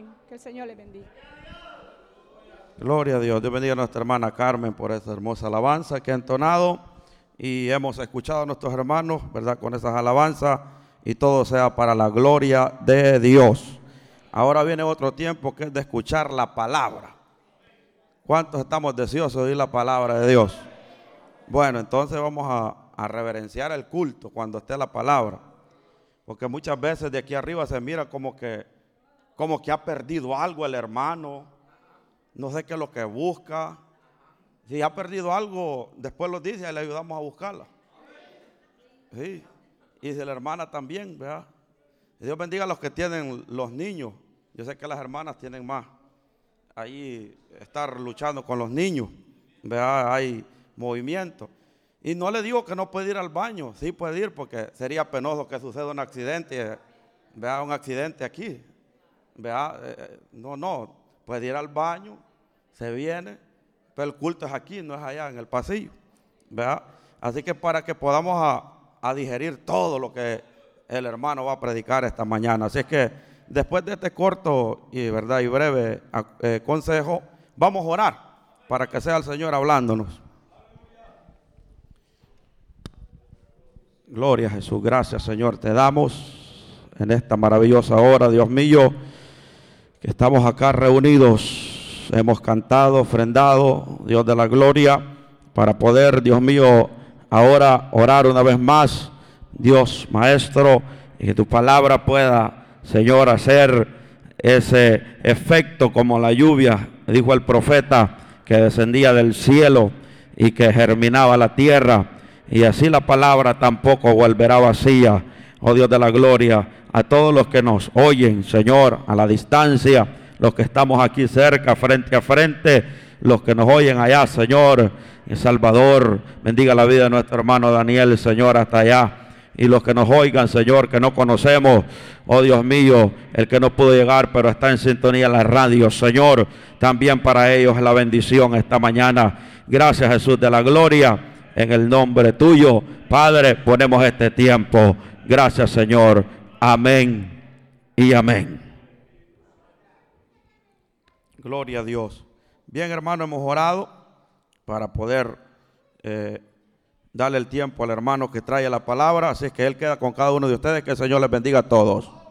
Amén. Que el Señor les bendiga. Gloria a Dios. Dios bendiga a nuestra hermana Carmen por esa hermosa alabanza que ha entonado. Y hemos escuchado a nuestros hermanos, ¿verdad?, con esas alabanzas. Y todo sea para la gloria de Dios. Ahora viene otro tiempo que es de escuchar la palabra. ¿Cuántos estamos deseosos de oír la palabra de Dios? Bueno, entonces vamos a reverenciar el culto cuando esté la palabra. Porque muchas veces de aquí arriba se mira como que ha perdido algo el hermano. No sé qué es lo que busca. Si ha perdido algo, después lo dice y le ayudamos a buscarla. Sí. Y si la hermana también, ¿verdad? Dios bendiga a los que tienen los niños. Yo sé que las hermanas tienen más. Ahí estar luchando con los niños, ¿verdad? Hay movimiento. Y no le digo que no puede ir al baño. Sí puede ir, porque sería penoso que suceda un accidente, ¿verdad? Un accidente aquí, ¿verdad? No, puede ir al baño, se viene, pero el culto es aquí, no es allá en el pasillo, ¿verdad? Así que para que podamos a digerir todo lo que el hermano va a predicar esta mañana. Así es que después de este corto y breve consejo, vamos a orar para que sea el Señor hablándonos. Gloria a Jesús. Gracias, Señor. Te damos en esta maravillosa hora, Dios mío, que estamos acá reunidos. Hemos cantado, ofrendado, Dios de la gloria, para poder, Dios mío, ahora orar una vez más, Dios Maestro, y que tu palabra pueda, Señor, hacer ese efecto como la lluvia, dijo el profeta, que descendía del cielo y que germinaba la tierra. Y así la palabra tampoco volverá vacía, oh Dios de la gloria. A todos los que nos oyen, Señor, a la distancia, los que estamos aquí cerca, frente a frente, los que nos oyen allá, Señor, en Salvador, bendiga la vida de nuestro hermano Daniel, Señor, hasta allá. Y los que nos oigan, Señor, que no conocemos, oh Dios mío, el que no pudo llegar, pero está en sintonía en la radio, Señor, también para ellos la bendición esta mañana. Gracias, Jesús de la gloria. En el nombre tuyo, Padre, ponemos este tiempo. Gracias, Señor. Amén y amén. Gloria a Dios. Bien, hermano, hemos orado para poder darle el tiempo al hermano que trae la palabra. Así es que él queda con cada uno de ustedes. Que el Señor les bendiga a todos.